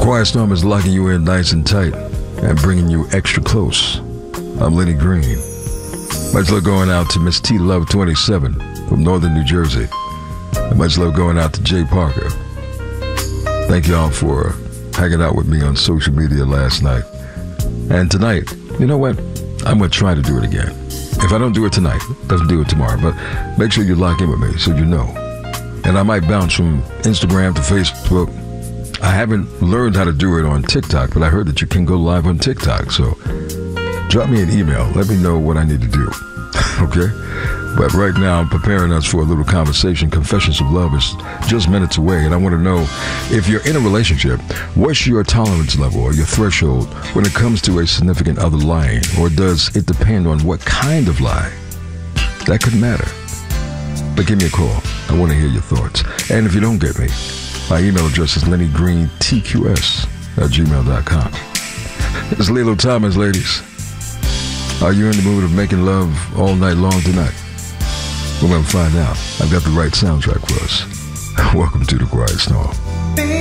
Quiet Storm is locking you in nice and tight and bringing you extra close. I'm Lenny Green. Much love going out to Miss T Love 27 from Northern New Jersey. And much love going out to Jay Parker. Thank y'all for hanging out with me on social media last night. And tonight, you know what? I'm going to try to do it again. If I don't do it tonight, doesn't do it tomorrow, but make sure you lock in with me so you know. And I might bounce from Instagram to Facebook. I haven't learned how to do it on TikTok, but I heard that you can go live on TikTok. So drop me an email. Let me know what I need to do. Okay? But right now, I'm preparing us for a little conversation. Confessions of Love is just minutes away. And I want to know, if you're in a relationship, what's your tolerance level or your threshold when it comes to a significant other lying? Or does it depend on what kind of lie? That could matter. But give me a call. I want to hear your thoughts. And if you don't get me, my email address is lennygreen_tqs@gmail.com. It's Lilo Thomas, ladies. Are you in the mood of making love all night long tonight? We're going to find out. I've got the right soundtrack for us. Welcome to the Quiet Storm.